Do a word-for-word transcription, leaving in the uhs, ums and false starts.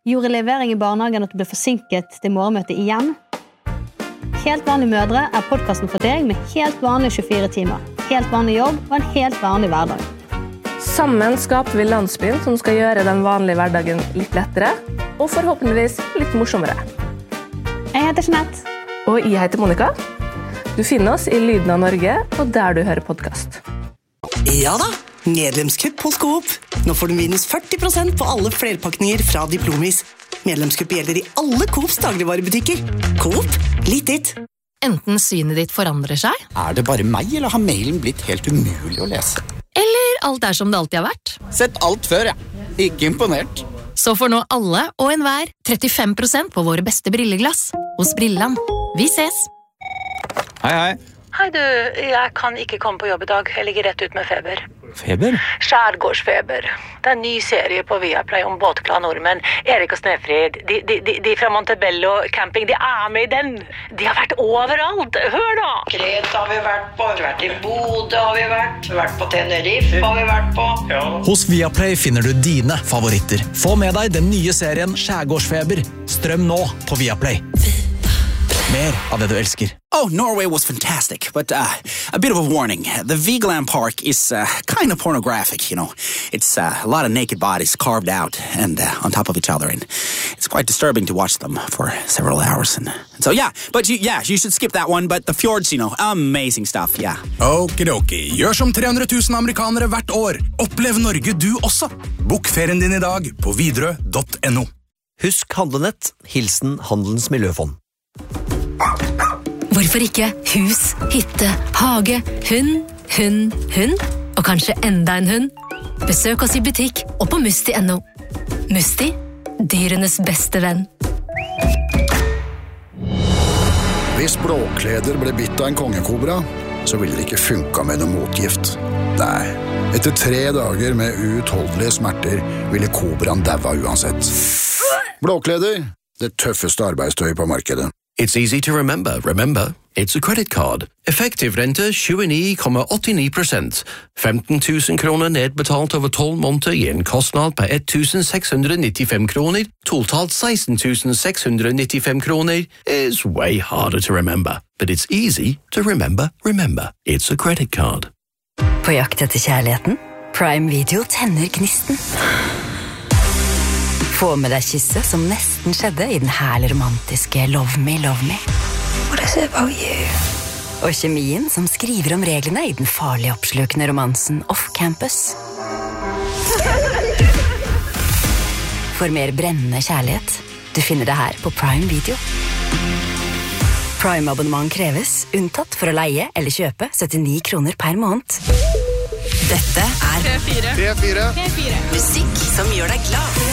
Gjorde levering i barnehagen at du ble forsinket til morgenmøtet igjen? Helt vanlige mødre er podcasten for deg med helt vanlige tjuefire timer, helt vanlig jobb og en helt vanlig hverdag. Sammen skaper vi landsbyen som skal gjøre den vanlige hverdagen litt lettere, og forhåpentligvis litt morsommere. Jeg heter Jeanette. Og jeg heter Monica. Du finner oss i Lyden av Norge, og der du hører podcast. Ja da, medlemskupp hos Coop. Nå får du minus førti prosent på alle flerpakninger fra Diplomis. Medlemskupp gjelder i alle Coops dagligvarebutikker. Coop, litt ditt. Enten synet ditt forandrer seg, Er det bare meg, eller har mailen blitt helt umulig å lese? eller alt er som det alltid har vært. Sett alt før, ja. Ikke imponert. Så får nå alle og enhver trettifem prosent på våre beste brilleglass. Hos Brilland. Vi ses! Hei, hei. Hei du, jeg kan ikke komme på jobb i dag. Jeg ligger rett ut med feber. Feber? Skjærgårdsfeber. Det er en ny serie på Viaplay om båtkla nordmenn. Erik og Snefrid, de, de, de, de fra Montebello camping, de er med i den. De har vært overalt. Hør da! Kreta har vi vært på, vi har vært i Bodø har vi vært, vi har vært på Tenerife har vi vært på. Ja. Hos Viaplay finner du dine favoritter. Få med deg den nye serien Skjærgårdsfeber. Strøm nå på Viaplay. Mer av det du elsker. Oh, Norway was fantastic, but uh, a bit of a warning. The Vigeland Park is uh, kind of pornographic, you know. It's uh, a lot of naked bodies carved out and uh, on top of each other, and it's quite disturbing to watch them for several hours. And, and so, yeah, but you, yeah, you should skip that one, but the fjords, you know, amazing stuff, yeah. Okidoki, gjør som tre hundre tusen amerikanere hvert år. Opplev Norge du også. Bok ferien din i dag på Widerøe punktum no. Husk Handlenett, hilsen Handelens Miljøfond. Hvorfor ikke hus, hytte, hage, hund, hund, hund, og kanskje enda en hund? Besøk oss i butikk og på musti punktum no. Musti, dyrenes beste venn. Hvis blåkleder ble bitt av en kongekobra, så ville det ikke funka med noe motgift. Nei, etter tre dager med uutholdelige smerter ville kobraen daua uansett. Blåkleder, det tøffeste arbeidstøy på markedet. It's easy to remember. Remember, it's a credit card. Effektiv rente tjueni komma åttini prosent. femten tusen kroner nedbetalt over tolv måneder gir en kostnad på ett tusen seks hundre nittifem kroner. Totalt seksten tusen seks hundre nittifem kroner is way harder to remember. But it's easy to remember. Remember, it's a credit card. På jakt etter kjærligheten? Prime Video tenner gnisten. Få med deg kysset som nesten skjedde i den herlig romantiske Love Me, Love Me. What is it about you? Og kjemien som skriver om reglene i den farlig oppslukende romansen Off Campus. For mer brennende kjærlighet, du finner det her på Prime Video. Prime-abonnement kreves, unntatt for å leie eller kjøpe syttini kroner per måned. Dette er P fire. Musikk som gjør deg glad.